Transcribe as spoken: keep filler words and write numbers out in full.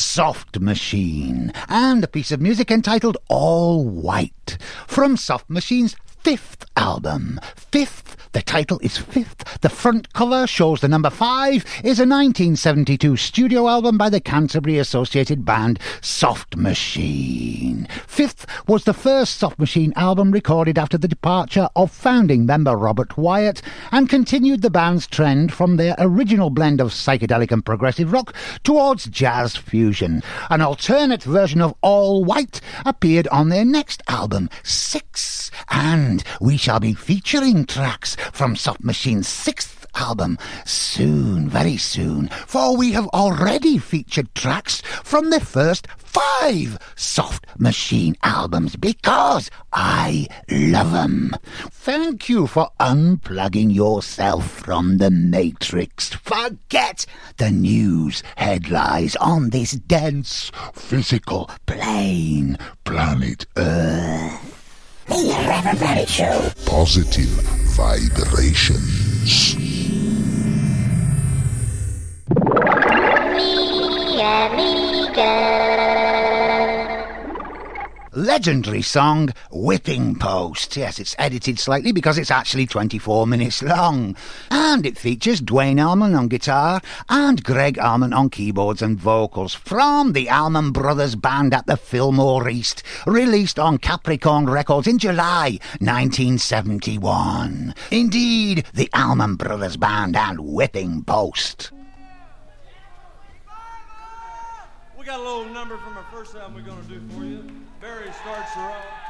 Soft Machine, and a piece of music entitled All White, from Soft Machine's fifth album. Fifth, the title is Fifth. The front cover shows the number five is a nineteen seventy-two studio album by the Canterbury associated band Soft Machine. Fifth was the first Soft Machine album recorded after the departure of founding member Robert Wyatt, and continued the band's trend from their original blend of psychedelic and progressive rock towards jazz fusion. An alternate version of All White appeared on their next album, Six, and we shall be featuring tracks from Soft Machine's sixth album soon, very soon, for we have already featured tracks from the first five Soft Machine albums because I love them. Thank you for unplugging yourself from the Matrix. Forget the news headlines on this dense physical plane, planet Earth. The Reverend Barry Show. Positive vibrations. Mi amiga. Legendary song, Whipping Post. Yes, it's edited slightly because it's actually twenty-four minutes long. And it features Dwayne Allman on guitar and Greg Allman on keyboards and vocals from the Allman Brothers Band at the Fillmore East, released on Capricorn Records in July nineteen seventy-one. Indeed, the Allman Brothers Band and Whipping Post. We got a little number from our first album we're going to do for you. Barry starts her off.